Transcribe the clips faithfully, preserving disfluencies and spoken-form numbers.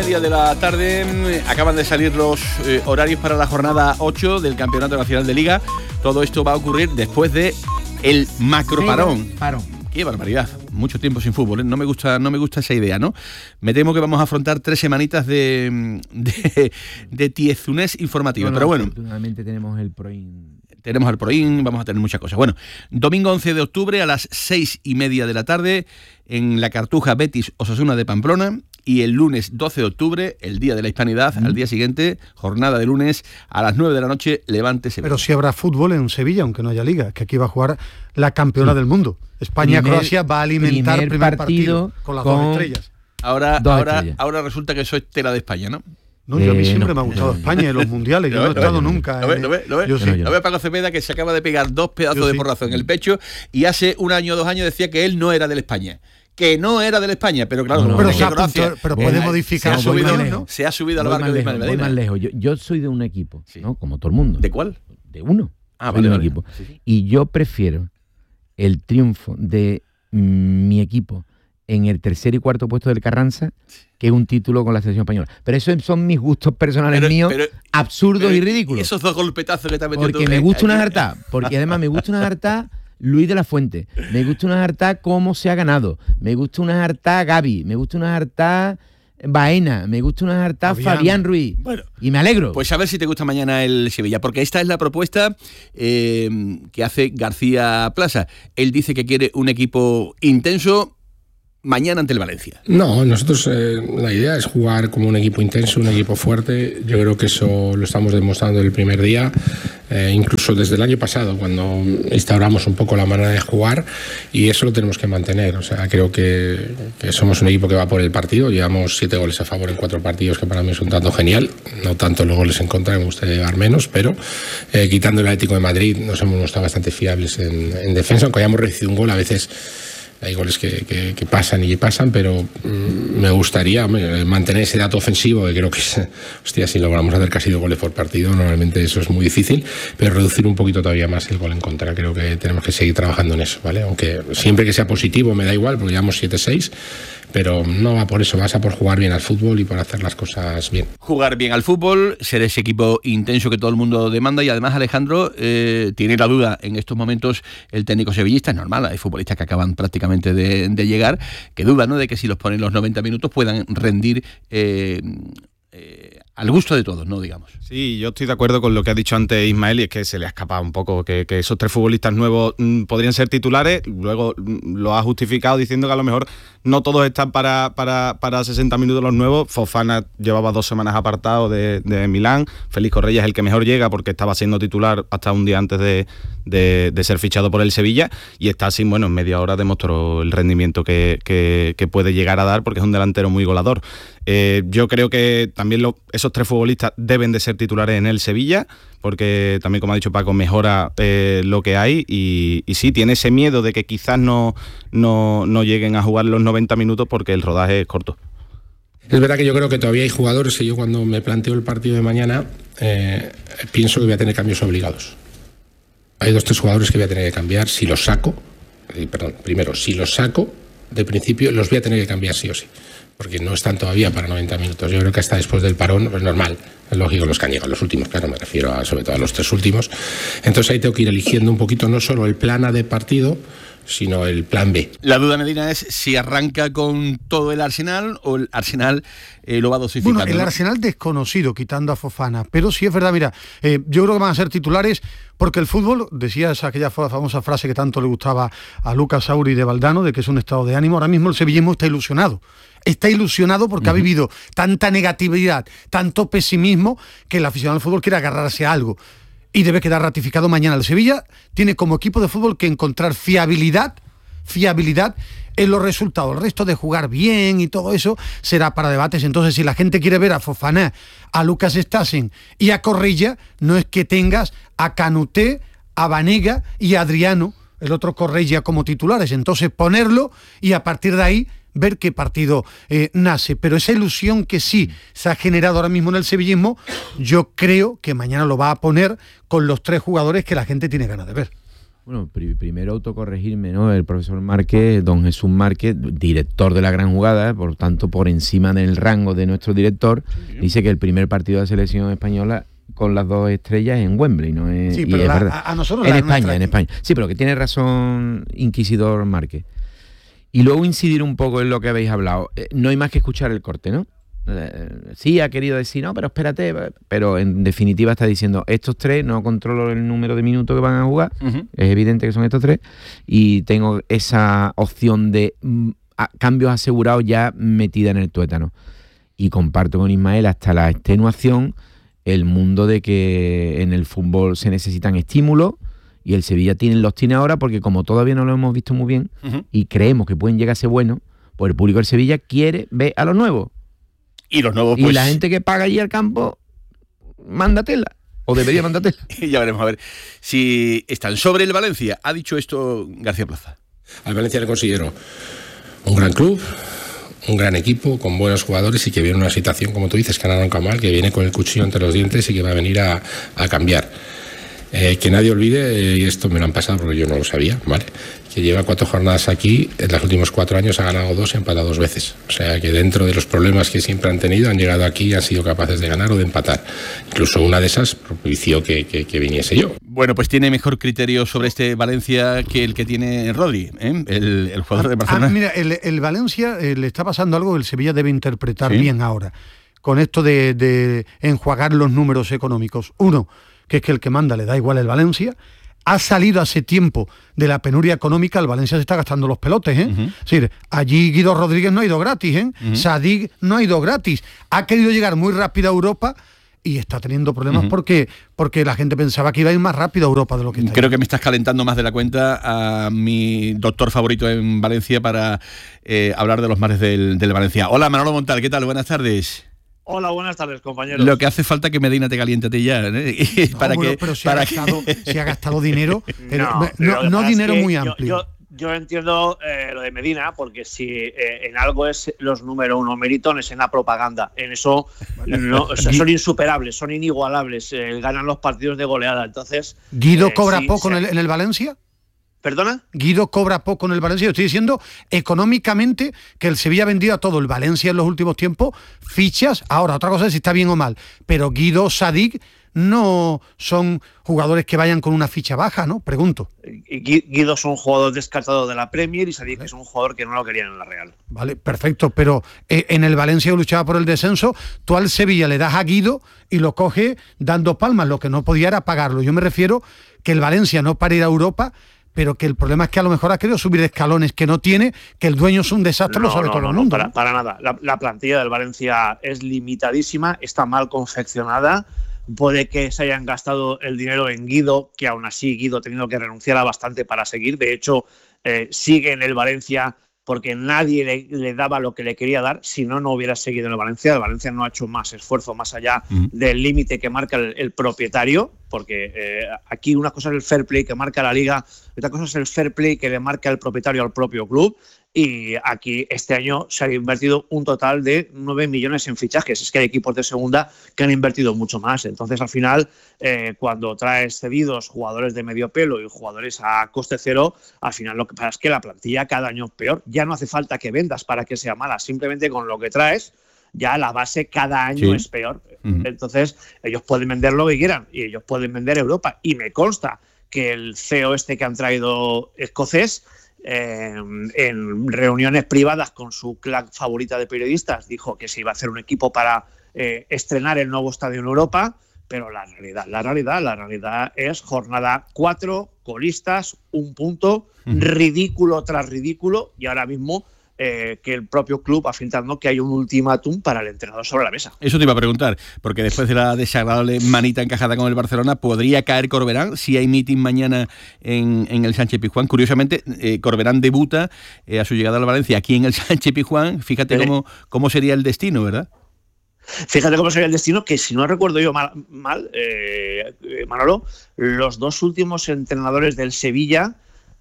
media de la tarde. Acaban de salir los eh, horarios para la jornada ocho del Campeonato Nacional de Liga. Todo esto va a ocurrir después de el macroparón. Parón. Qué barbaridad, mucho tiempo sin fútbol, ¿eh? No me gusta, no me gusta esa idea, ¿no? Me temo que vamos a afrontar tres semanitas de, de, de tiezunés informativos, No, no, pero bueno. Afortunadamente tenemos el Proin. Tenemos el Proin, vamos a tener muchas cosas. Bueno, domingo once de octubre a las seis y media de la tarde en la Cartuja Betis Osasuna de Pamplona. Y el lunes doce de octubre, el Día de la Hispanidad, mm. al día siguiente, jornada de lunes, a las nueve de la noche, Levante Sevilla. Pero sí habrá fútbol en Sevilla, aunque no haya liga, que aquí va a jugar la campeona sí. del mundo. España-Croacia va a alimentar primer, primer partido, partido con las con dos estrellas. Ahora, dos ahora, estrellas. ahora resulta que eso es tela de España, ¿no? No, yo a mí Eh, siempre no, me ha gustado no, España y los mundiales. Yo no he estado nunca. ¿Lo ves? ¿Lo ves? ¿Lo ves? Yo sí. ¿Lo ves Paco Cepeda, que se acaba de pegar dos pedazos Yo de sí. porrazo en el pecho y hace un año o dos años decía que él no era del España? Que no era del España, pero claro, No, no, pero, no, se no, apuntó, Croacia, pero voy puede a- modificar se su ha subido, opinión, ¿no? ¿no? Se ha subido al Voy barco más de lejos, Ismael voy Medina. más lejos. Yo, yo soy de un equipo, Sí. ¿no? Como todo el mundo. ¿De cuál? De uno. Ah, Soy vale, de un vale. equipo. Sí, sí. Y yo prefiero el triunfo de mm, mi equipo en el tercer y cuarto puesto del Carranza que un título con la selección española. Pero esos son mis gustos personales Pero- míos, pero- absurdos Pero, y ridículos. Esos dos golpetazos que te ha metido Porque tú, me eh, gusta una aquí. jartá, porque además me gusta una jartá Luis de la Fuente, me gusta una jartá cómo se ha ganado, me gusta una jartá Gaby, me gusta una jartá Baena, me gusta una jartá Fabián. Fabián Ruiz. Bueno, Y me alegro. Pues a ver si te gusta mañana el Sevilla, porque esta es la propuesta eh, que hace García Plaza. Él dice que quiere un equipo intenso mañana ante el Valencia. No, nosotros eh, la idea es jugar como un equipo intenso, un equipo fuerte. Yo creo que eso lo estamos demostrando el primer día, eh, incluso desde el año pasado, cuando instauramos un poco la manera de jugar, y eso lo tenemos que mantener. O sea, creo que, que somos un equipo que va por el partido. Llevamos siete goles a favor en cuatro partidos, que para mí es un tanto genial. No tanto los goles en contra, que me gustaría llevar menos, pero eh, quitando el Atlético de Madrid nos hemos mostrado bastante fiables en, en defensa, aunque hayamos recibido un gol a veces. Hay goles que, que, que pasan y que pasan, pero mmm, me gustaría hombre, mantener ese dato ofensivo, que creo que es, hostia, si logramos hacer casi dos goles por partido, normalmente eso es muy difícil, pero reducir un poquito todavía más el gol en contra, creo que tenemos que seguir trabajando en eso, ¿vale? Aunque siempre que sea positivo me da igual, porque llevamos siete seis, pero no va por eso, vas a por jugar bien al fútbol y por hacer las cosas bien. Jugar bien al fútbol, ser ese equipo intenso que todo el mundo demanda, y además Alejandro eh, tiene la duda en estos momentos el técnico sevillista. Es normal, hay futbolistas que acaban prácticamente de, de llegar, que duda, ¿no?, de que si los ponen los noventa minutos puedan rendir eh, eh, al gusto de todos, ¿no?, digamos. Sí, yo estoy de acuerdo con lo que ha dicho antes Ismael, y es que se le ha escapado un poco que, que esos tres futbolistas nuevos mmm, podrían ser titulares. Luego mmm, lo ha justificado diciendo que a lo mejor no todos están para, para, para sesenta minutos los nuevos. Fofana llevaba dos semanas apartado de, de Milán. Félix Correia es el que mejor llega porque estaba siendo titular hasta un día antes de, de, de ser fichado por el Sevilla, y está así, bueno, en media hora demostró el rendimiento que, que, que puede llegar a dar, porque es un delantero muy goleador. Eh, yo creo que también lo, esos tres futbolistas deben de ser titulares en el Sevilla, porque también, como ha dicho Paco, mejora eh, lo que hay, y, y sí, tiene ese miedo de que quizás no, no, no lleguen a jugar los noventa minutos porque el rodaje es corto. Es verdad que yo creo que todavía hay jugadores que yo, cuando me planteo el partido de mañana, eh, pienso que voy a tener cambios obligados. Hay dos, tres jugadores que voy a tener que cambiar si los saco, eh, perdón, primero, si los saco, de principio los voy a tener que cambiar sí o sí, porque no están todavía para noventa minutos. Yo creo que hasta después del parón, pues normal, es lógico, los que han llegado, los últimos, claro, me refiero a, sobre todo a los tres últimos. Entonces ahí tengo que ir eligiendo un poquito no solo el plan A de partido, sino el plan B. La duda, Medina, es si arranca con todo el Arsenal o el Arsenal eh, lo va dosificando. Bueno, el ¿no? Arsenal desconocido, quitando a Fofana, pero sí es verdad, mira, eh, yo creo que van a ser titulares, porque el fútbol, decías aquella famosa frase que tanto le gustaba a Lucas Auri de Valdano, de que es un estado de ánimo. Ahora mismo el sevillismo está ilusionado. Está ilusionado porque uh-huh. ha vivido tanta negatividad, tanto pesimismo, que el aficionado al fútbol quiere agarrarse a algo. Y debe quedar ratificado mañana. El Sevilla tiene como equipo de fútbol que encontrar fiabilidad, fiabilidad en los resultados. El resto de jugar bien y todo eso será para debates. Entonces, si la gente quiere ver a Fofana, a Lucas Stassen y a Correia, no es que tengas a Canuté, a Banega y a Adriano, el otro Correia, como titulares. Entonces, ponerlo y a partir de ahí ver qué partido eh, nace. Pero esa ilusión que sí se ha generado ahora mismo en el sevillismo, yo creo que mañana lo va a poner con los tres jugadores que la gente tiene ganas de ver. Bueno, pr- primero autocorregirme, ¿no? El profesor Márquez, don Jesús Márquez, director de la gran jugada, por tanto, por encima del rango de nuestro director, sí. dice que el primer partido de la selección española con las dos estrellas en Wembley, ¿no? Es, sí, pero y es la, verdad. A nosotros en la España, nuestra... en España. Sí, pero que tiene razón Inquisidor Márquez. Y luego incidir un poco en lo que habéis hablado. Eh, no hay más que escuchar el corte, ¿no? Eh, sí, ha querido decir, no, pero espérate, pero en definitiva está diciendo, estos tres, no controlo el número de minutos que van a jugar, uh-huh. es evidente que son estos tres, y tengo esa opción de mm, a, cambios asegurados ya metida en el tuétano. Y comparto con Ismael hasta la extenuación el mundo de que en el fútbol se necesitan estímulos, y el Sevilla tiene, los tiene ahora porque como todavía no lo hemos visto muy bien, uh-huh. y creemos que pueden llegar a ser buenos, pues el público del Sevilla quiere ver a los nuevos. Y los nuevos, y pues... la gente que paga allí al campo, mándatela. O debería mándatela. Ya veremos, a ver si están sobre el Valencia. Ha dicho esto García Plaza. Al Valencia le considero un gran club, un gran equipo, con buenos jugadores y que viene una situación, como tú dices, que no arranca mal, que viene con el cuchillo entre los dientes y que va a venir a, a cambiar. Eh, que nadie olvide, y esto me lo han pasado porque yo no lo sabía, ¿vale? Que lleva cuatro jornadas aquí, en los últimos cuatro años ha ganado dos y ha empatado dos veces. O sea que dentro de los problemas que siempre han tenido, han llegado aquí y han sido capaces de ganar o de empatar. Incluso una de esas propició que, que, que viniese yo. Bueno, pues tiene mejor criterio sobre este Valencia que el que tiene Rodri, ¿eh? el, el jugador de Barcelona. Ah, mira, el, el Valencia eh, le está pasando algo que el Sevilla debe interpretar ¿Sí? bien ahora, con esto de, de enjuagar los números económicos. Uno, que es que el que manda le da igual el Valencia, ha salido hace tiempo de la penuria económica, el Valencia se está gastando los pelotes, ¿eh? Uh-huh. Es decir, allí Guido Rodríguez no ha ido gratis, ¿eh? Uh-huh. Sadik no ha ido gratis, ha querido llegar muy rápido a Europa y está teniendo problemas uh-huh. porque, porque la gente pensaba que iba a ir más rápido a Europa de lo que está. Creo ahí. Que me estás calentando más de la cuenta a mi doctor favorito en Valencia para eh, hablar de los mares del, del Valencia. Hola, Manolo Montal, ¿qué tal? Buenas tardes. Hola, buenas tardes, compañeros. Lo que hace falta es que Medina te caliente a ti ya, ¿eh? No, para bueno, que, pero si, para ha gastado, que... si ha gastado dinero, no, no, no, no dinero muy yo, amplio. Yo, yo entiendo eh, lo de Medina, porque si eh, en algo es los número uno mérito, es en la propaganda. En eso no, o sea, son insuperables, son inigualables, eh, ganan los partidos de goleada. Entonces, ¿Guido eh, cobra sí, poco sí. en el, en el Valencia? ¿Perdona? Guido cobra poco en el Valencia. Yo estoy diciendo económicamente que el Sevilla ha vendido a todo el Valencia en los últimos tiempos fichas. Ahora, otra cosa es si está bien o mal. Pero Guido, Sadik no son jugadores que vayan con una ficha baja, ¿no? Pregunto. Guido es un jugador descartado de la Premier y Sadik es un jugador que no lo querían en la Real. Vale, perfecto. Pero eh, en el Valencia luchaba por el descenso. Tú al Sevilla le das a Guido y lo coge dando palmas. Lo que no podía era pagarlo. Yo me refiero que el Valencia no para ir a Europa, pero que el problema es que a lo mejor ha querido subir escalones que no tiene, que el dueño es un desastre, no, lo sabe no, todo no, el mundo. No, para, para nada. La, la plantilla del Valencia es limitadísima, está mal confeccionada. Puede que se hayan gastado el dinero en Guido, que aún así Guido ha tenido que renunciar a bastante para seguir. De hecho, eh, sigue en el Valencia porque nadie le, le daba lo que le quería dar, si no, no hubiera seguido en el Valencia. El Valencia no ha hecho más esfuerzo más allá uh-huh. del límite que marca el, el propietario, porque eh, aquí una cosa es el fair play que marca la Liga, otra cosa es el fair play que le marca el propietario al propio club. Y aquí este año se ha invertido un total de nueve millones en fichajes. Es que hay equipos de segunda que han invertido mucho más. Entonces, al final, eh, cuando traes cedidos jugadores de medio pelo y jugadores a coste cero, al final lo que pasa es que la plantilla cada año es peor. Ya no hace falta que vendas para que sea mala. Simplemente con lo que traes, ya la base cada año sí. es peor. Uh-huh. Entonces, ellos pueden vender lo que quieran y ellos pueden vender Europa. Y me consta que el C E O este que han traído escocés, Eh, en reuniones privadas con su clan favorita de periodistas, dijo que se iba a hacer un equipo para eh, estrenar el nuevo estadio en Europa, pero la realidad, la realidad, la realidad es jornada cuatro, colistas, un punto, uh-huh. ridículo tras ridículo, y ahora mismo eh, que el propio club va filtrando que hay un ultimátum para el entrenador sobre la mesa. Eso te iba a preguntar, porque después de la desagradable manita encajada con el Barcelona, ¿podría caer Corberán si hay meeting mañana en, en el Sánchez-Pizjuán? Curiosamente, eh, Corberán debuta eh, a su llegada al Valencia aquí en el Sánchez-Pizjuán. Fíjate ¿Eh? cómo, cómo sería el destino, ¿verdad? Fíjate cómo sería el destino, que si no recuerdo yo mal, mal eh, Manolo, los dos últimos entrenadores del Sevilla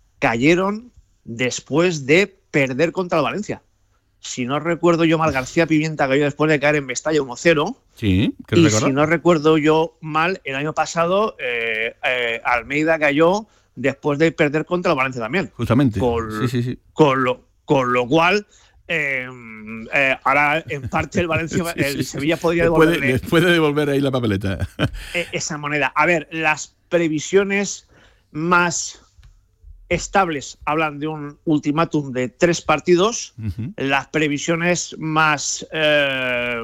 cayeron después de perder contra el Valencia. Si no recuerdo yo mal, García Pimienta cayó después de caer en Mestalla uno cero. Sí, y recordar? Si no recuerdo yo mal, el año pasado eh, eh, Almeida cayó después de perder contra el Valencia también. Justamente. Con, sí, sí, sí. con, lo, con lo cual, eh, eh, ahora en parte el Valencia, sí, sí, el Sevilla podría devolverle. Puede, puede devolver ahí la papeleta. Esa moneda. A ver, las previsiones más estables hablan de un ultimátum de tres partidos. Uh-huh. Las previsiones más eh,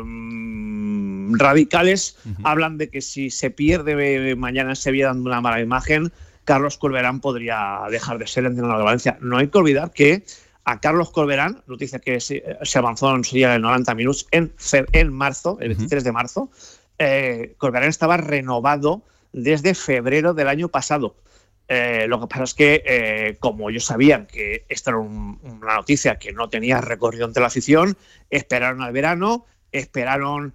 radicales uh-huh. hablan de que si se pierde mañana en Sevilla dando una mala imagen, Carlos Corberán podría dejar de ser el entrenador de Valencia. No hay que olvidar que a Carlos Corberán, noticia que se, se avanzó en su día en noventa minutos, en, en marzo, el veintitrés uh-huh. de marzo, eh, Corberán estaba renovado desde febrero del año pasado. Eh, lo que pasa es que, eh, como ellos sabían que esta era un, una noticia que no tenía recorrido ante la afición, esperaron al verano, esperaron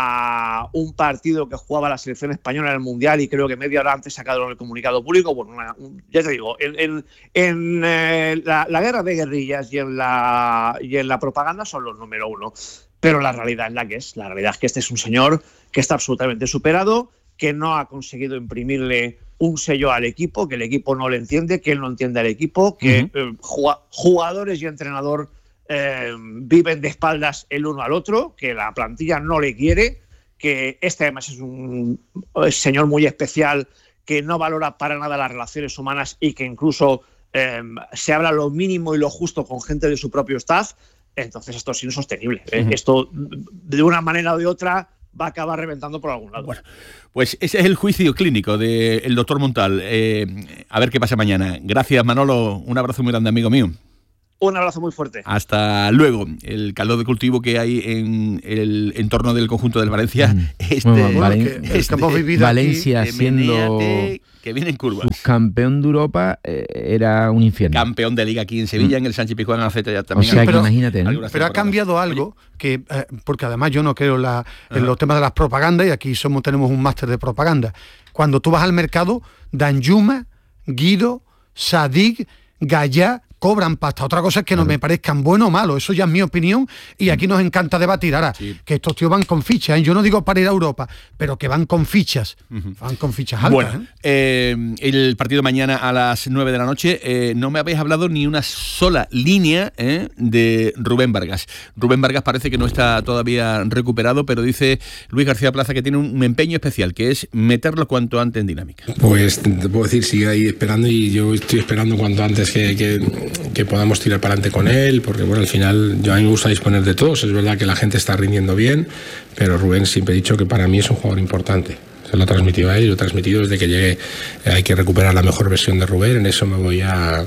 a un partido que jugaba la selección española en el Mundial y creo que media hora antes sacaron el comunicado público. Bueno, una, un, ya te digo, en, en, en eh, la, la guerra de guerrillas y en, la, y en la propaganda son los número uno. Pero la realidad es la que es. La realidad es que este es un señor que está absolutamente superado, que no ha conseguido imprimirle un sello al equipo, que el equipo no le entiende, que él no entiende al equipo, que uh-huh. eh, jugadores y entrenador eh, viven de espaldas el uno al otro, que la plantilla no le quiere, que este además es un señor muy especial que no valora para nada las relaciones humanas y que incluso eh, se habla lo mínimo y lo justo con gente de su propio staff. Entonces esto es insostenible. Uh-huh. Eh, esto, de una manera o de otra, va a acabar reventando por algún lado. Bueno, pues ese es el juicio clínico del doctor Montal. Eh, a ver qué pasa mañana. Gracias, Manolo. Un abrazo muy grande, amigo mío. Un abrazo muy fuerte. Hasta luego. El caldo de cultivo que hay en el entorno del conjunto del Valencia. Mm. Este, bueno, Valen- que, este, que Valencia aquí, siendo que viene en curvas. Subcampeón de Europa eh, era un infierno. Campeón de Liga aquí en Sevilla, mm. en el Sánchez Pizjuán Albacete ya también. O sea, pero, que imagínate, ¿no? Pero ha cambiado algo que, eh, porque además yo no creo la, en los temas de las propagandas y aquí somos tenemos un máster de propaganda. Cuando tú vas al mercado, Danjuma, Guido, Sadik, Gallá cobran pasta. Otra cosa es que no me parezcan bueno o malo, eso ya es mi opinión y aquí nos encanta debatir. Ahora, sí. que estos tíos van con fichas, ¿eh? Yo no digo para ir a Europa, pero que van con fichas, uh-huh. van con fichas altas. Bueno, ¿eh? Eh, el partido mañana a las nueve de la noche, eh, no me habéis hablado ni una sola línea eh, de Rubén Vargas. Rubén Vargas parece que no está todavía recuperado, pero dice Luis García Plaza que tiene un empeño especial, que es meterlo cuanto antes en dinámica. Pues te puedo decir, sigue ahí esperando y yo estoy esperando cuanto antes que... que... que podamos tirar para adelante con él, porque bueno, al final yo a mí me gusta disponer de todos, es verdad que la gente está rindiendo bien, pero Rubén siempre he dicho que para mí es un jugador importante, se lo ha transmitido a él y lo he transmitido desde que llegué. Hay que recuperar la mejor versión de Rubén, en eso me voy a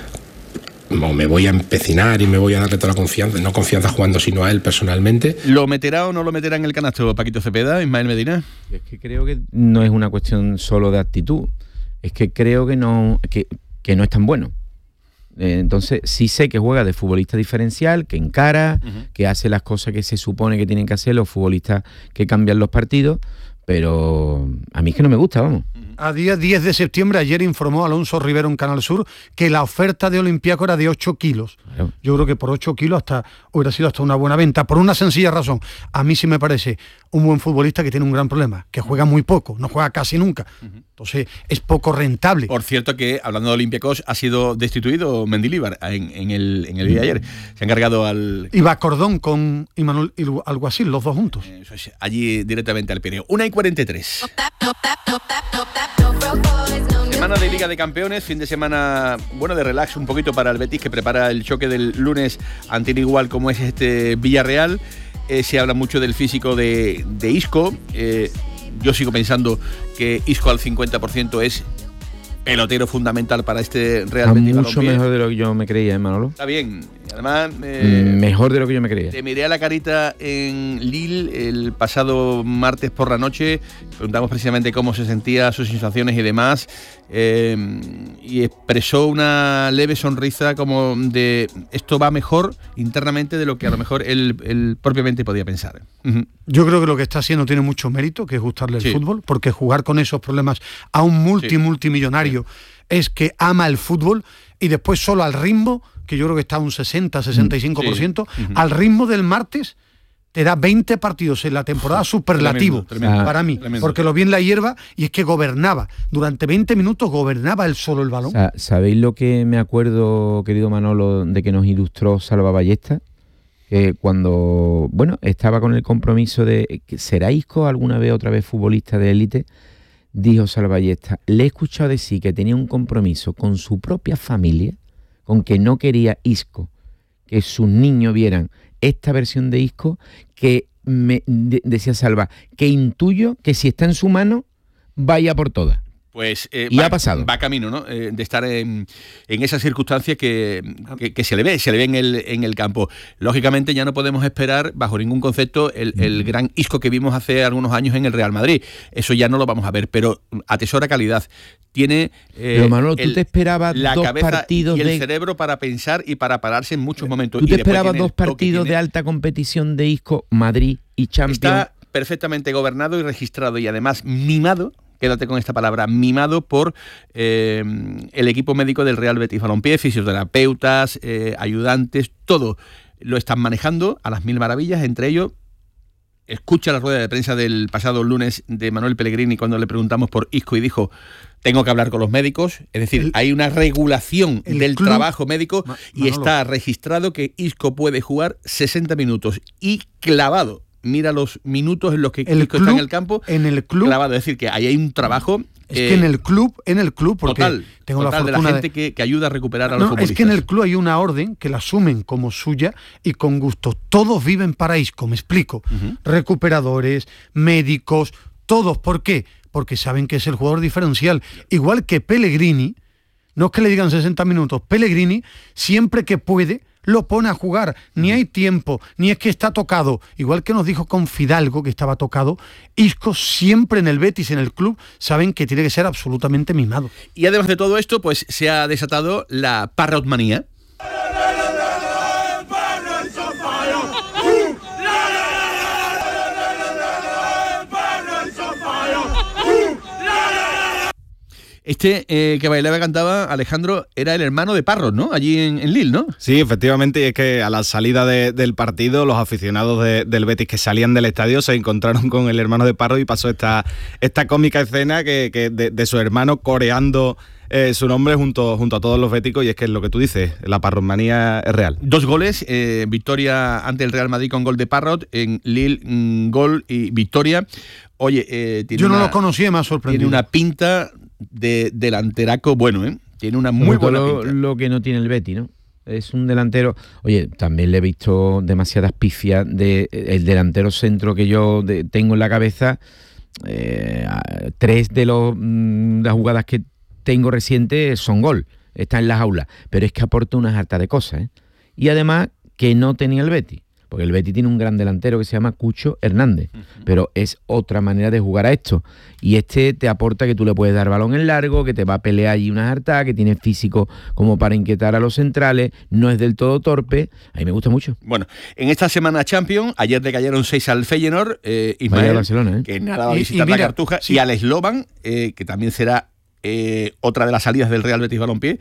me voy a empecinar y me voy a darle toda la confianza, no confianza jugando sino a él personalmente. ¿Lo meterá o no lo meterá en el canasto Paquito Cepeda, Ismael Medina? Es que creo que no es una cuestión solo de actitud, es que creo que no, que, que no es tan bueno. Entonces sí sé que juega de futbolista diferencial, que encara, uh-huh. que hace las cosas que se supone que tienen que hacer los futbolistas que cambian los partidos, pero a mí es que no me gusta, vamos. A día diez de septiembre, ayer informó Alonso Rivero en Canal Sur que la oferta de Olympiacos era de ocho kilos. Claro. Yo creo que por ocho kilos hasta hubiera sido hasta una buena venta, por una sencilla razón. A mí sí me parece un buen futbolista que tiene un gran problema, que juega muy poco, no juega casi nunca. Uh-huh. Entonces es poco rentable. Por cierto que, hablando de Olympiacos, ha sido destituido Mendilibar en, en, el, en el día de ayer. Se han cargado al... Iba Cordón con Imanol Alguacil, los dos juntos. Eso es, allí directamente al Pirineo. una y cuarenta y tres. Semana de Liga de Campeones, fin de semana, bueno, de relax un poquito para el Betis, que prepara el choque del lunes ante el igual como es este Villarreal. Eh, se habla mucho del físico de, de Isco. Eh, yo sigo pensando que Isco al cincuenta por ciento es pelotero fundamental para este Real Betis. Mucho mejor de lo que yo me creía, ¿eh, Manolo? Está bien. Además, eh, mejor de lo que yo me creía. Te miré a la carita en Lille el pasado martes por la noche. Preguntamos precisamente cómo se sentía, sus sensaciones y demás. Eh, y expresó una leve sonrisa como de esto va mejor internamente de lo que a lo mejor él, él propiamente podía pensar. Uh-huh. Yo creo que lo que está haciendo tiene mucho mérito, que es gustarle el sí. fútbol, porque jugar con esos problemas a un multi, sí. multimillonario sí. es que ama el fútbol y después solo al ritmo, que yo creo que está a un sesenta, sesenta y cinco por ciento, sí. uh-huh. al ritmo del martes te da veinte partidos en la temporada superlativo, tremendo, tremendo, para mí, tremendo. porque lo vi en la hierba y es que gobernaba, durante veinte minutos gobernaba él solo el balón. Sa- ¿Sabéis lo que me acuerdo, querido Manolo, de que nos ilustró Salva Ballesta? Que cuando, bueno, estaba con el compromiso de, ¿será Isco alguna vez otra vez futbolista de élite? Dijo Salva Ballesta, le he escuchado decir que tenía un compromiso con su propia familia, con que no quería Isco, que sus niños vieran esta versión de Isco, que me de- decía Salva, que intuyo que si está en su mano, vaya por todas. Pues eh, Y va, ha pasado. va camino, ¿no? Eh, de estar en, en esas circunstancias que, que, que se le ve, se le ve en el, en el campo. Lógicamente ya no podemos esperar, bajo ningún concepto, el, el gran Isco que vimos hace algunos años en el Real Madrid. Eso ya no lo vamos a ver, pero atesora calidad. Tiene eh, Pero Manolo, ¿tú el- te esperabas la dos cabeza partidos y el de- cerebro para pensar y para pararse en muchos momentos. ¿Tú Y te después esperabas tiene dos el toque, partidos tiene- de alta competición de Isco, Madrid y Champions? Está perfectamente gobernado y registrado y además mimado, quédate con esta palabra, mimado por eh, el equipo médico del Real Betis Balompié, fisioterapeutas, eh, ayudantes, todo lo están manejando a las mil maravillas, entre ellos. Escucha la rueda de prensa del pasado lunes de Manuel Pellegrini cuando le preguntamos por Isco y dijo, tengo que hablar con los médicos, es decir, El- hay una regulación el del club- trabajo médico Ma- y Manolo. está registrado que Isco puede jugar sesenta minutos y clavado. Mira los minutos en los que El Isco está en club- el campo, en el club, clavado, es decir, que ahí hay un trabajo es que en el club, en el club, porque total, tengo total la de la fortuna gente de, que, que ayuda a recuperar a los No, futbolistas. es que en el club hay una orden que la asumen como suya y con gusto. Todos viven para Isco, me explico. Ujú. Recuperadores, médicos, todos. ¿Por qué? Porque saben que es el jugador diferencial. Igual que Pellegrini, no es que le digan sesenta minutos, Pellegrini siempre que puede lo pone a jugar, ni hay tiempo, ni es que está tocado. Igual que nos dijo con Fidalgo que estaba tocado, Isco siempre en el Betis, en el club, saben que tiene que ser absolutamente mimado. Y además de todo esto, pues se ha desatado la parrotmanía. Este eh, que bailaba y cantaba, Alejandro, era el hermano de Parrot, ¿no? Allí en, en Lille, ¿no? Sí, efectivamente, y es que a la salida de- del partido, los aficionados de- del Betis que salían del estadio se encontraron con el hermano de Parro y pasó esta, esta cómica escena que, que de, de su hermano coreando eh, su nombre junto, junto a todos los béticos, y es que es lo que tú dices, la parromanía es real. Dos goles, eh, victoria ante el Real Madrid con gol de Parrot, en Lille mm, gol y victoria. Oye, eh, tiene Yo no una- lo conocía, me ha Tiene sorprendido. una pinta de delanteraco bueno, ¿eh? Tiene una muy Sobre todo buena lo, pinta. lo que no tiene el Betis, ¿no? Es un delantero. Oye, también le he visto demasiadas pifias de el delantero centro que yo de- tengo en la cabeza. Eh, a- tres de los, mm, las jugadas que tengo recientes son gol. Está en las aulas. Pero es que aporta unas hartas de cosas, ¿eh? Y además que no tenía el Betis. Porque el Betis tiene un gran delantero que se llama Cucho Hernández. Pero es otra manera de jugar a esto. Y este te aporta que tú le puedes dar balón en largo, que te va a pelear allí unas hartas, que tiene físico como para inquietar a los centrales, no es del todo torpe. A mí me gusta mucho. Bueno, en esta semana Champions, ayer le cayeron seis al Feyenoord, eh, Vaya Ismael, Barcelona, ¿eh? que nada va a Y- y visitar la mira, Cartuja, sí. y al Slovan, eh, que también será eh, otra de las salidas del Real Betis Balompié.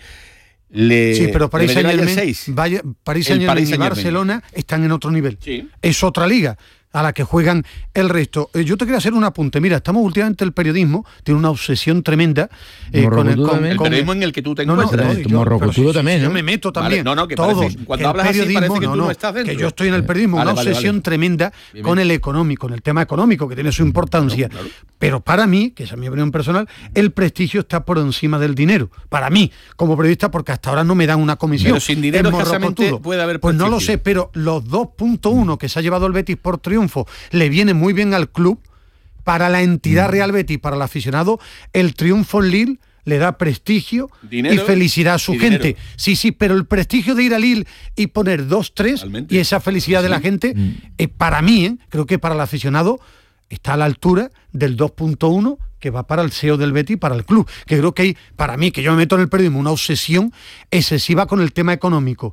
Le, Sí, pero París le metieron Saint-Germain, ayer seis. vaya, París El Saint-Germain Paris y Saint-Germain. Barcelona están en otro nivel. Sí. Es otra liga a la que juegan el resto. Eh, Yo te quería hacer un apunte. Mira, estamos últimamente, el periodismo tiene una obsesión tremenda eh, Morrocotudo con el con- también. El con- periodismo en el que tú te No, no, encuentras. no, Tu yo- morrocotudo pero sí, sí, también, Yo ¿no? me meto Vale, también. no, no, que todos. parece- cuando El hablas así periodismo, parece que tú no estás dentro. Que yo estoy en el periodismo, Vale, una vale, obsesión vale. tremenda Bien, con bien. el económico, con el tema económico, que tiene su importancia. Claro, claro. Pero para mí, que esa es mi opinión personal, el prestigio está por encima del dinero. Para mí, como periodista, porque hasta ahora no me dan una comisión. Pero sin dinero Es escasamente morrocotudo. puede haber Pues no lo prestigio. sé, pero los dos punto uno que se ha llevado el Betis por triunfo le viene muy bien al club. Para la entidad Real Betis, para el aficionado, el triunfo en Lille le da prestigio Dinero y felicidad a su y gente. dinero. Sí, sí, pero el prestigio de ir a Lille y poner dos tres Totalmente. y esa felicidad de la gente, eh, para mí, eh, creo que para el aficionado está a la altura del dos punto uno que va para el S E O del Betis, para el club. Que creo que hay, para mí, que yo me meto en el periodismo, una obsesión excesiva con el tema económico.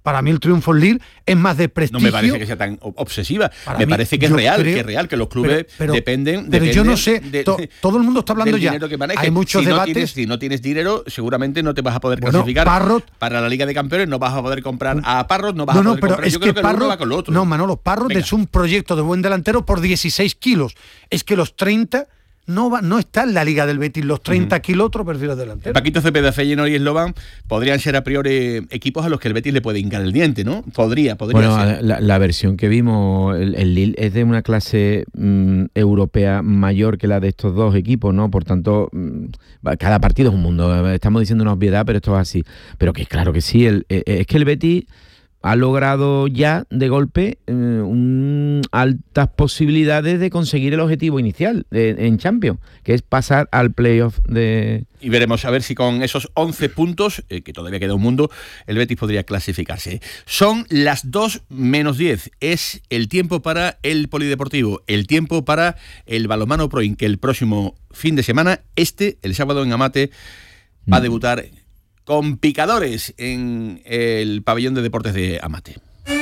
Para mí el triunfo en Lille es más de prestigio. No me parece que sea tan obsesiva. Para me mí, parece que es yo real, creo- que es real, que los clubes pero- pero- dependen, pero yo dependen no sé, de- to- todo el mundo está hablando del ya. dinero que manejes. Hay muchos si no debates. tienes- si no tienes dinero, seguramente no te vas a poder Bueno, clasificar Parrot- para la Liga de Campeones, no vas a poder comprar a Parrot, no vas No, a no, poder pero comprar. es Yo que creo que lo uno Parrot, va con lo otro. no, Manolo, Parrot Venga. es un proyecto de buen delantero por dieciséis kilos. Es que los treinta no va, no está en la Liga del Betis, los treinta kilos otro perfil delantero. Paquito Cepeda, Feyenoord y Slovan podrían ser a priori equipos a los que el Betis le puede hincar el diente, ¿no? Podría, podría Bueno, ser. la, la versión que vimos, el, el Lille es de una clase mm, europea mayor que la de estos dos equipos, ¿no? Por tanto, mm, cada partido es un mundo. Estamos diciendo una obviedad, pero esto es así. Pero que claro que sí, el, eh, es que el Betis ha logrado ya de golpe eh, un, altas posibilidades de conseguir el objetivo inicial de, en Champions, que es pasar al playoff de... Y veremos a ver si con esos once puntos, eh, que todavía queda un mundo, el Betis podría clasificarse. Son las dos menos diez. Es el tiempo para el polideportivo, el tiempo para el balonmano Proin, que el próximo fin de semana, este, el sábado en Amate, va a debutar con picadores en el pabellón de deportes de Amate.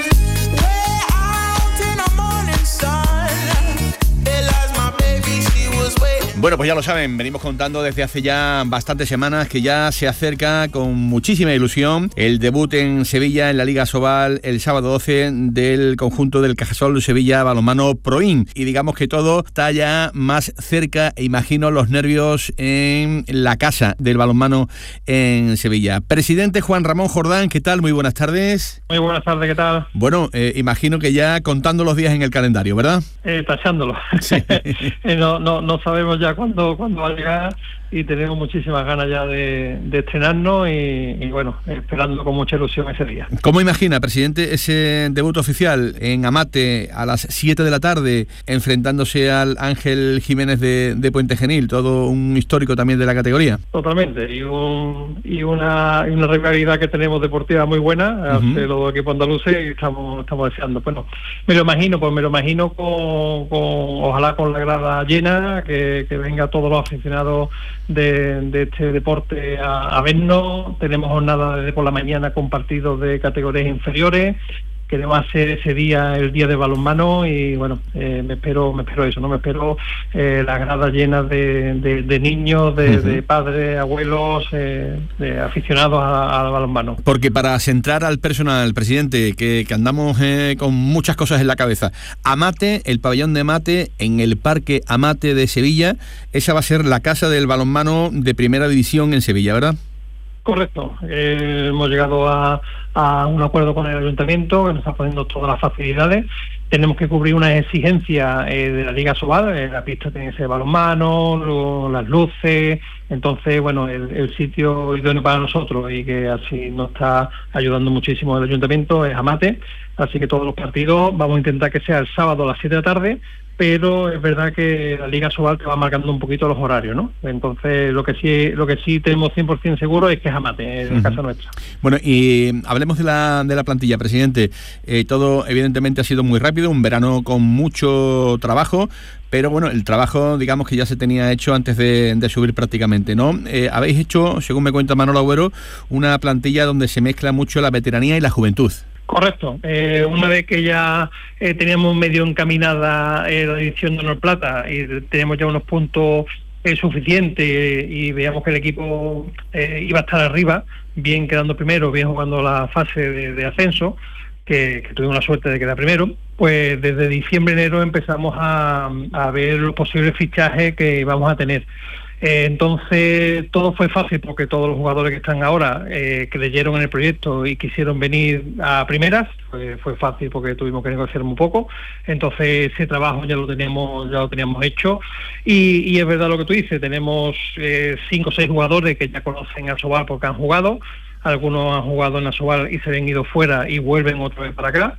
Bueno, pues ya lo saben, venimos contando desde hace ya bastantes semanas que ya se acerca con muchísima ilusión el debut en Sevilla en la Liga Sobal el sábado doce del conjunto del Cajasol Sevilla Balonmano Proin. Y digamos que todo está ya más cerca e imagino los nervios en la casa del balonmano en Sevilla. Presidente Juan Ramón Jordán, ¿qué tal? Muy buenas tardes. Muy buenas tardes, ¿qué tal? Bueno, eh, imagino que ya contando los días en el calendario, ¿verdad? Eh, tachándolo. Sí. Eh, no, no, no sabemos ya cuándo, cuándo va a llegar y tenemos muchísimas ganas ya de, de estrenarnos y, y bueno, esperando con mucha ilusión ese día. ¿Cómo imagina, presidente, ese debut oficial en Amate a las siete de la tarde, enfrentándose al Ángel Jiménez de, de Puente Genil, todo un histórico también de la categoría? Totalmente, y, un, y, una, y una rivalidad que tenemos deportiva muy buena, Uh-huh. hace los dos equipos andaluces y estamos, estamos deseando. Bueno, me lo imagino, pues me lo imagino con, con ojalá con la grada llena, que, que venga todos los aficionados de, de este deporte a, a vernos. Tenemos jornada desde por la mañana con partidos de categorías inferiores. Queremos hacer ese día el día de balonmano y bueno, eh, me espero me espero eso, no me espero eh, las gradas llenas de, de, de niños, de, uh-huh. de padres, abuelos, eh, de aficionados al balonmano. Porque para centrar al personal, presidente, que, que andamos eh, con muchas cosas en la cabeza, Amate, el pabellón de Amate en el Parque Amate de Sevilla, esa va a ser la casa del balonmano de primera división en Sevilla, ¿verdad? Correcto, eh, hemos llegado a, a un acuerdo con el ayuntamiento que nos está poniendo todas las facilidades. Tenemos que cubrir unas exigencias eh, de la Liga Sobal, eh, la pista tiene que ser balonmano, lo, las luces, entonces bueno, el, el sitio idóneo para nosotros y que así nos está ayudando muchísimo el ayuntamiento es Amate, así que todos los partidos vamos a intentar que sea el sábado a las siete de la tarde, pero es verdad que la Liga Sobal te va marcando un poquito los horarios, ¿no? Entonces lo que sí lo que sí tenemos cien por ciento seguro es que es Amate, en uh-huh. casa nuestra. Bueno, y hablemos de la, de la plantilla, presidente. Eh, todo evidentemente ha sido muy rápido, un verano con mucho trabajo, pero bueno, el trabajo digamos que ya se tenía hecho antes de, de subir prácticamente, ¿no? Eh, habéis hecho, según me cuenta Manolo Agüero, una plantilla donde se mezcla mucho la veteranía y la juventud. Correcto. Eh, una vez que ya eh, teníamos medio encaminada eh, la edición de Honor Plata y tenemos ya unos puntos eh, suficientes eh, y veíamos que el equipo eh, iba a estar arriba, bien quedando primero, bien jugando la fase de, de ascenso, que, que tuvimos la suerte de quedar primero, pues desde diciembre, enero empezamos a, a ver los posibles fichajes que íbamos a tener. Eh, entonces todo fue fácil porque todos los jugadores que están ahora eh, creyeron en el proyecto y quisieron venir a primeras. Fue, fue fácil porque tuvimos que negociar muy poco. Entonces ese trabajo ya lo teníamos ya lo teníamos hecho y, y es verdad lo que tú dices, tenemos eh, cinco o seis jugadores que ya conocen a Sobal porque han jugado. Algunos han jugado en la Sobal y se han ido fuera y vuelven otra vez para acá.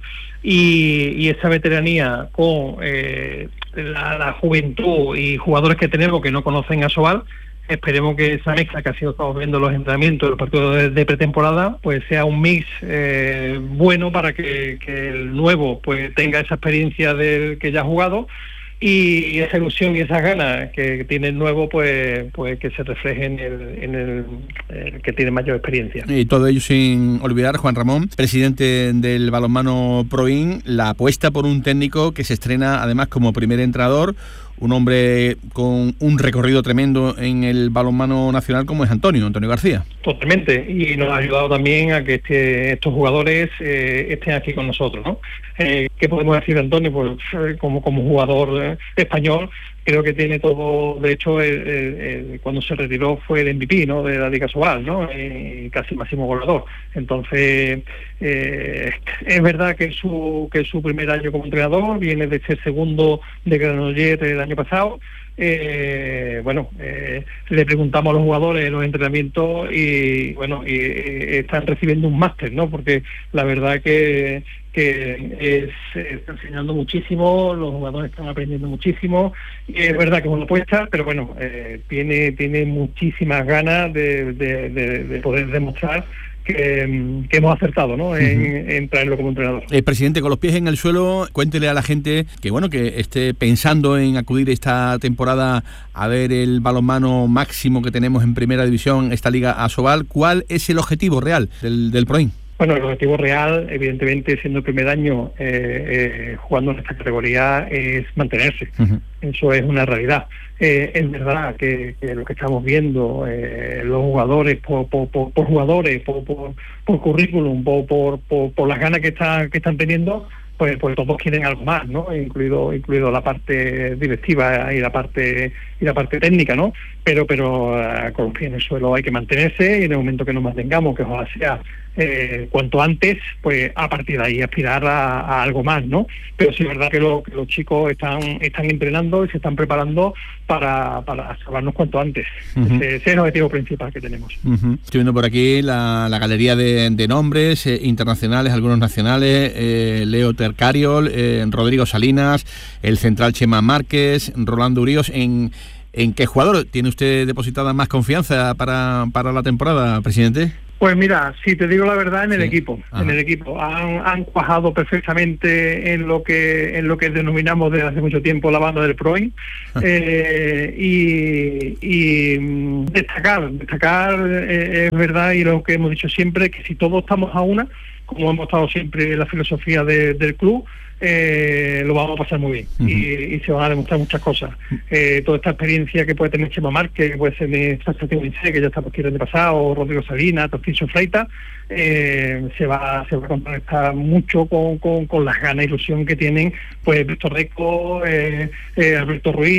Y, y esa veteranía con eh, la, la juventud y jugadores que tenemos que no conocen a Sobal, esperemos que esa mezcla que ha sido, estamos viendo los entrenamientos, los partidos de, de pretemporada, pues sea un mix eh, bueno para que, que el nuevo pues tenga esa experiencia del que ya ha jugado y esa ilusión y esas ganas que tiene el nuevo, pues pues que se refleje en el, en el, el que tiene mayor experiencia. Y todo ello sin olvidar, Juan Ramón, presidente del balonmano Proin, la apuesta por un técnico que se estrena además como primer entrenador, un hombre con un recorrido tremendo en el balonmano nacional como es Antonio, Antonio García. Totalmente, y nos ha ayudado también a que este, estos jugadores eh, estén aquí con nosotros, ¿no? Eh, ¿Qué podemos decir de Antonio? Pues eh, como, como jugador eh, español, creo que tiene todo. De hecho, el, el, el, cuando se retiró fue el M V P, ¿no?, de la Liga Sobal, ¿no?, eh, casi máximo goleador. Entonces, eh, es verdad que es su que es su primer año como entrenador, viene de ser segundo de Granollers el año pasado. Eh, bueno, eh, le preguntamos a los jugadores en los entrenamientos y bueno, y, y están recibiendo un máster, ¿no? Porque la verdad que que es, está enseñando muchísimo, los jugadores están aprendiendo muchísimo, y es verdad que es una apuesta, pero bueno, eh, tiene tiene muchísimas ganas de, de, de, de poder demostrar que, que hemos acertado, ¿no?, en, uh-huh. en traerlo como entrenador. Eh, presidente, con los pies en el suelo, cuéntele a la gente que bueno que esté pensando en acudir esta temporada a ver el balonmano máximo que tenemos en Primera División, esta Liga Asobal. ¿Cuál es el objetivo real del, del Proin? Bueno, el objetivo real, evidentemente, siendo el primer año eh, eh, jugando en esta categoría, es mantenerse. Uh-huh. Eso es una realidad. Eh, es verdad que, que lo que estamos viendo, eh, los jugadores por, por, por, por jugadores, por, por, por currículum, por, por, por, por las ganas que están que están teniendo, pues, pues todos quieren algo más, ¿no? Incluido incluido la parte directiva y la parte y la parte técnica, ¿no? Pero pero uh, con los pies en el suelo hay que mantenerse, y en el momento que nos mantengamos, que ojalá sea eh, cuanto antes, pues a partir de ahí aspirar a, a algo más, ¿no? Pero sí es verdad que, lo, que los chicos están están entrenando y se están preparando para, para salvarnos cuanto antes. Uh-huh. Ese, ese es el objetivo principal que tenemos. Uh-huh. Estoy viendo por aquí la, la galería de, de nombres eh, internacionales, algunos nacionales, eh, Leo Tercariol, eh, Rodrigo Salinas, el central Chema Márquez, Rolando Uríos. En, ¿En qué jugador tiene usted depositada más confianza para, para la temporada, presidente? Pues mira, si te digo la verdad, en el sí. equipo, Ajá. en el equipo han, han cuajado perfectamente en lo que en lo que denominamos desde hace mucho tiempo la banda del Proin, eh, y, y destacar, destacar eh, es verdad, y lo que hemos dicho siempre, que si todos estamos a una, como hemos estado siempre en la filosofía de, del club, eh, lo vamos a pasar muy bien. Uh-huh. y, y se van a demostrar muchas cosas. Eh, toda esta experiencia que puede tener Chema Márquez, que puede ser de Sánchez Timonce, que ya está por aquí el año pasado, Rodrigo Salinas, Torciso Freita, eh, se va se va a contrarrestar mucho con, con, con las ganas e ilusión que tienen pues Víctor Reco, eh, eh, Alberto Ruiz,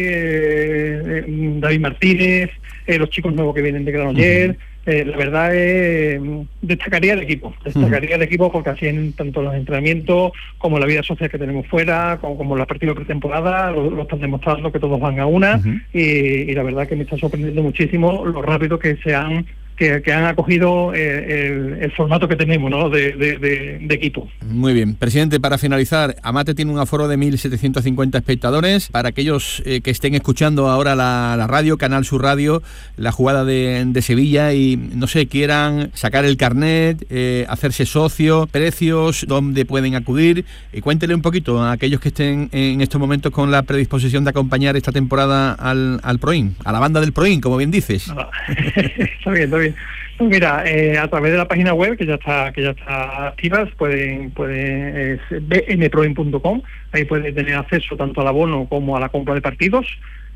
eh, eh, David Martínez, eh, los chicos nuevos que vienen de Granollers. Uh-huh. Eh, la verdad es, destacaría el equipo, destacaría el equipo porque así en tanto los entrenamientos como la vida social que tenemos fuera, como, como los partidos de pretemporada, lo, lo están demostrando que todos van a una. Uh-huh. y, y la verdad que me está sorprendiendo muchísimo lo rápido que se han Que, que han acogido eh, el, el formato que tenemos, ¿no?, de, de, de, de equipo. Muy bien. Presidente, para finalizar, Amate tiene un aforo de mil setecientos cincuenta espectadores. Para aquellos eh, que estén escuchando ahora la, la radio, Canal Sur Radio, la jugada de, de Sevilla y, no sé, quieran sacar el carnet, eh, hacerse socio, precios, dónde pueden acudir. Y cuéntele un poquito a aquellos que estén en estos momentos con la predisposición de acompañar esta temporada al, al Proin, a la banda del Proin, como bien dices. Ah, está bien, está bien. Pues mira, eh, a través de la página web que ya está que ya está activa, pueden pueden es b n proin punto com, ahí pueden tener acceso tanto al abono como a la compra de partidos.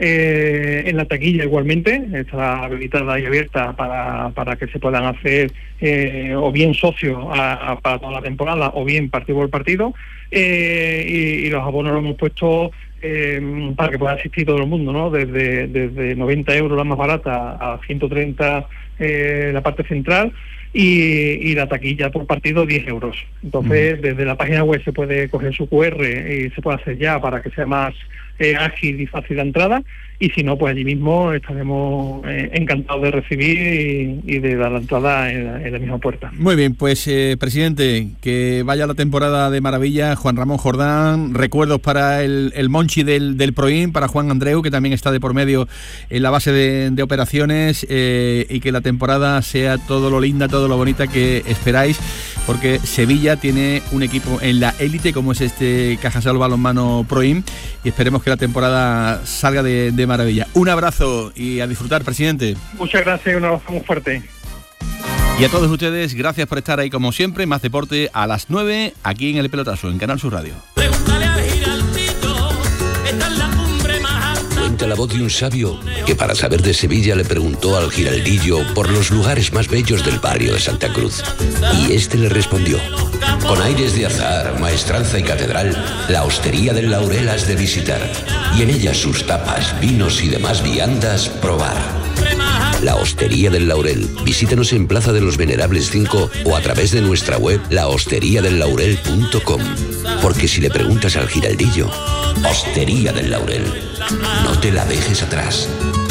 Eh, en la taquilla igualmente está habilitada y abierta para, para que se puedan hacer eh, o bien socios a, a, para toda la temporada o bien partido por partido, eh, y, y los abonos los hemos puesto eh, para que pueda asistir todo el mundo, ¿no? Desde, desde noventa euros la más barata a ciento treinta eh, la parte central, y, y la taquilla por partido diez euros. Entonces, mm. desde la página web se puede coger su cu erre y se puede hacer ya para que sea más eh, ágil y fácil la entrada, y si no, pues allí mismo estaremos eh, encantados de recibir y, y de dar la entrada en la, en la misma puerta. Muy bien, pues eh, presidente, que vaya la temporada de maravilla. Juan Ramón Jordán, recuerdos para el, el Monchi del, del Proin, para Juan Andreu, que también está de por medio en la base de, de operaciones, eh, y que la temporada sea todo lo linda, todo lo bonita que esperáis porque Sevilla tiene un equipo en la élite como es este Cajasol Balonmano Proim, y esperemos que la temporada salga de, de maravilla. Un abrazo y a disfrutar, presidente. Muchas gracias, un abrazo muy fuerte. Y a todos ustedes, gracias por estar ahí como siempre. Más deporte a las nueve, aquí en El Pelotazo, en Canal Sur Radio. Cuenta la voz de un sabio que para saber de Sevilla le preguntó al Giraldillo por los lugares más bellos del barrio de Santa Cruz. Y este le respondió: con aires de azar, maestranza y catedral, la Hostería del Laurel has de visitar, y en ella sus tapas, vinos y demás viandas probar. La Hostería del Laurel. Visítanos en Plaza de los Venerables cinco o a través de nuestra web la hostería del laurel punto com. Porque si le preguntas al Giraldillo, Hostería del Laurel, no te la dejes atrás.